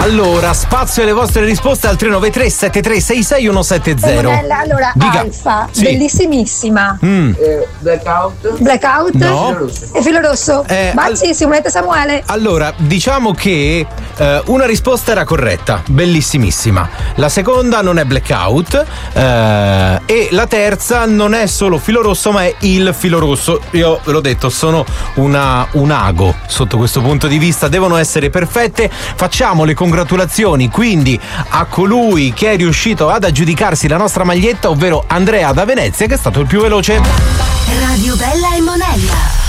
Allora, spazio alle vostre risposte al 393 7366 170. Emanuela, allora, Dica. Alfa, Sì. bellissimissima. Blackout. Blackout No. e filo rosso. Baci, Simonetta Samuele. Allora, diciamo che una risposta era corretta, bellissimissima. La seconda non è blackout e la terza non è solo filo rosso, ma è il filo rosso. Io ve l'ho detto, sono un ago sotto questo punto di vista, devono essere perfette. Facciamo le congratulazioni quindi a colui che è riuscito ad aggiudicarsi la nostra maglietta, ovvero Andrea da Venezia, che è stato il più veloce. Radio Bella e Monella.